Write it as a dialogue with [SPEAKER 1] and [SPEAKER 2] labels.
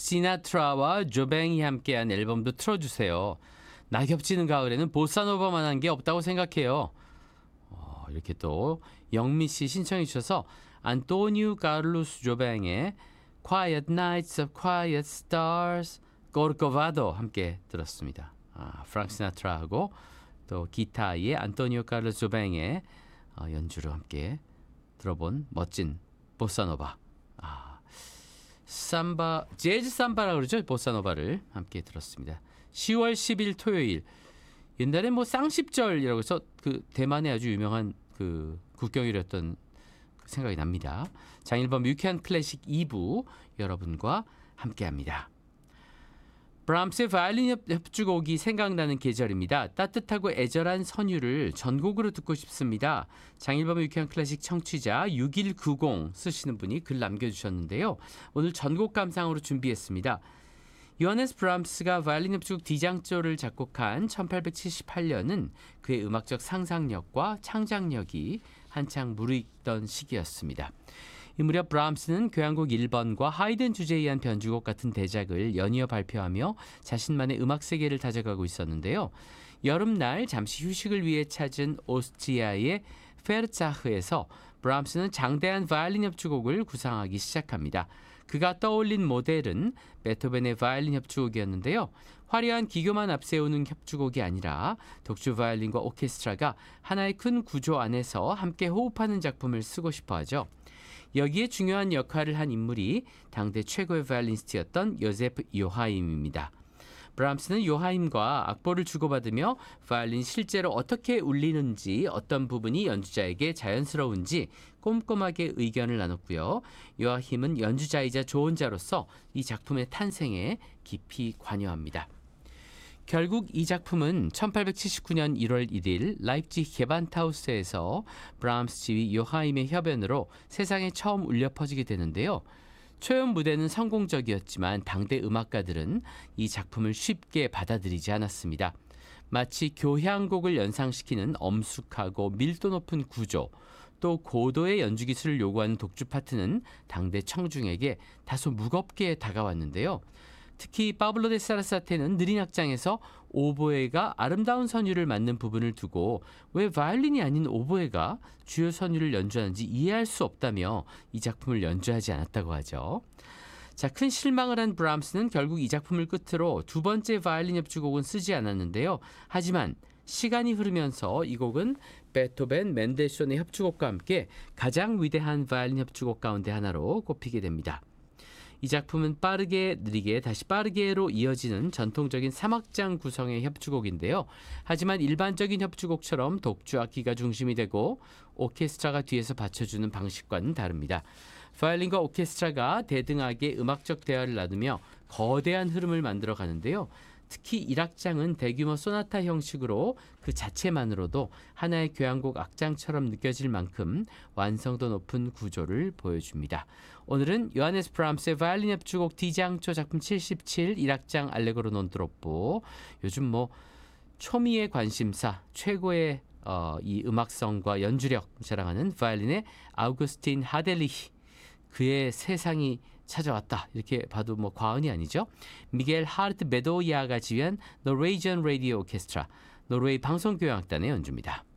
[SPEAKER 1] 시나트라와 조뱅이 함께한 앨범도 틀어주세요. 낙엽지는 가을에는 보사노바만한 게 없다고 생각해요. 이렇게 또 영미 씨 신청해 주셔서 안토니오 카를로스 조뱅의 Quiet Nights of Quiet Stars, Corcovado 함께 들었습니다. 프랑크 시나트라하고 또 기타의 안토니오 카를로스 조뱅의 연주를 함께 들어본 멋진 보사노바. 삼바, 재즈 삼바라고 그러죠. 보사노바를 함께 들었습니다. 10월 10일 토요일. 옛날에 뭐 쌍십절이라고 해서 그 대만의 아주 유명한 그 국경일이었던 생각이 납니다. 장일범 유쾌한 클래식 2부 여러분과 함께합니다. 브람스의 바이올린 협주곡이 생각나는 계절입니다. 따뜻하고 애절한 선율을 전곡으로 듣고 싶습니다. 장일범의 유쾌한 클래식 청취자 6190 쓰시는 분이 글 남겨주셨는데요. 오늘 전곡 감상으로 준비했습니다. 요하네스 브람스가 바이올린 협주곡 D장조를 작곡한 1878년은 그의 음악적 상상력과 창작력이 한창 무르익던 시기였습니다. 이 무렵 브람스는 교향곡 1번과 하이든 주제에 의한 변주곡 같은 대작을 연이어 발표하며 자신만의 음악 세계를 다져가고 있었는데요. 여름날 잠시 휴식을 위해 찾은 오스트리아의 페르차흐에서 브람스는 장대한 바이올린 협주곡을 구상하기 시작합니다. 그가 떠올린 모델은 베토벤의 바이올린 협주곡이었는데요. 화려한 기교만 앞세우는 협주곡이 아니라 독주 바이올린과 오케스트라가 하나의 큰 구조 안에서 함께 호흡하는 작품을 쓰고 싶어 하죠. 여기에 중요한 역할을 한 인물이 당대 최고의 바이올리니스트였던 요제프 요하임입니다. 브람스는 요하임과 악보를 주고받으며 바이올린이 실제로 어떻게 울리는지, 어떤 부분이 연주자에게 자연스러운지 꼼꼼하게 의견을 나눴고요. 요하임은 연주자이자 조언자로서 이 작품의 탄생에 깊이 관여합니다. 결국 이 작품은 1879년 1월 1일 라입지히 게반타우스에서 브람스 지휘 요하임의 협연으로 세상에 처음 울려 퍼지게 되는데요. 초연 무대는 성공적이었지만 당대 음악가들은 이 작품을 쉽게 받아들이지 않았습니다. 마치 교향곡을 연상시키는 엄숙하고 밀도 높은 구조, 또 고도의 연주 기술을 요구하는 독주 파트는 당대 청중에게 다소 무겁게 다가왔는데요. 특히 파블로 데 사라사테는 느린 악장에서 오보에가 아름다운 선율을 맡는 부분을 두고 왜 바이올린이 아닌 오보에가 주요 선율을 연주하는지 이해할 수 없다며 이 작품을 연주하지 않았다고 하죠. 자, 큰 실망을 한 브람스는 결국 이 작품을 끝으로 두 번째 바이올린 협주곡은 쓰지 않았는데요. 하지만 시간이 흐르면서 이 곡은 베토벤, 멘델소hn의 협주곡과 함께 가장 위대한 바이올린 협주곡 가운데 하나로 꼽히게 됩니다. 이 작품은 빠르게 느리게 다시 빠르게로 이어지는 전통적인 3악장 구성의 협주곡인데요. 하지만 일반적인 협주곡처럼 독주 악기가 중심이 되고 오케스트라가 뒤에서 받쳐주는 방식과는 다릅니다. 바이올린과 오케스트라가 대등하게 음악적 대화를 나누며 거대한 흐름을 만들어 가는데요. 특히 1악장은 대규모 소나타 형식으로 그 자체만으로도 하나의 교향곡 악장처럼 느껴질 만큼 완성도 높은 구조를 보여줍니다. 오늘은 요하네스 브람스의 바이올린 협주곡 D장조 작품 77 1악장 알레고로 논 트로포, 요즘 뭐 초미의 관심사 최고의 이 음악성과 연주력 자랑하는 바이올린의 아우구스틴 하델리히, 그의 세상이 찾아왔다 이렇게 봐도 뭐 과언이 아니죠. 미겔 하르트 메도이아가 지휘한 노르웨이전 라디오 오케스트라, 노르웨이 방송교향악단의 연주입니다.